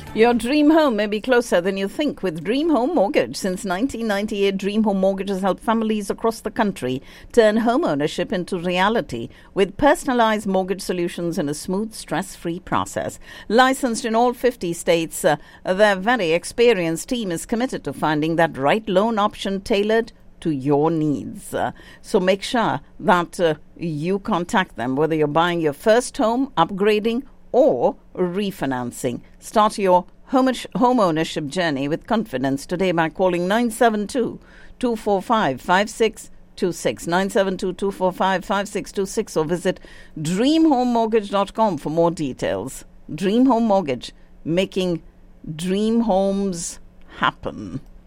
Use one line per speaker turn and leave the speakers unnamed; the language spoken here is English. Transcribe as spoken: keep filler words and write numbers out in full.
Your dream home may be closer than you think with Dream Home Mortgage. Since nineteen ninety-eight, Dream Home Mortgage has helped families across the country turn home ownership into reality with personalized mortgage solutions in a smooth, stress-free process. Licensed in all fifty states, uh, their very experienced team is committed to finding that right loan option tailored to your needs. Uh, so make sure that uh, you contact them, whether you're buying your first home, upgrading, or refinancing. Start your home, home ownership journey with confidence today by calling nine seven two, two four five, five six two six, nine seven two, two four five, five six two six, or visit dream home mortgage dot com for more details. Dream Home Mortgage, making dream homes happen.